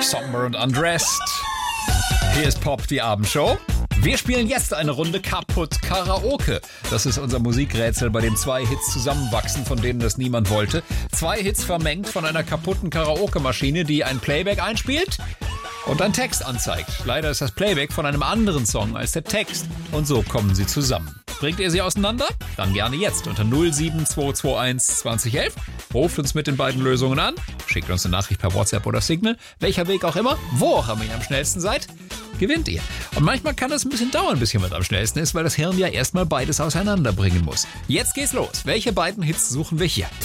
Somber und Undressed. Hier ist Pop, die Abendshow. Wir spielen jetzt eine Runde Kaputt Karaoke. Das ist unser Musikrätsel, bei dem 2 Hits zusammenwachsen, von denen das niemand wollte. 2 Hits vermengt von einer kaputten Karaoke-Maschine, die ein Playback einspielt und einen Text anzeigt. Leider ist das Playback von einem anderen Song als der Text. Und so kommen sie zusammen. Bringt ihr sie auseinander? Dann gerne jetzt unter 07221 2011. Ruft uns mit den beiden Lösungen an. Schickt uns eine Nachricht per WhatsApp oder Signal. Welcher Weg auch immer, wo auch immer ihr am schnellsten seid, gewinnt ihr. Und manchmal kann es ein bisschen dauern, bis jemand am schnellsten ist, weil das Hirn ja erstmal beides auseinanderbringen muss. Jetzt geht's los. Welche beiden Hits suchen wir hier?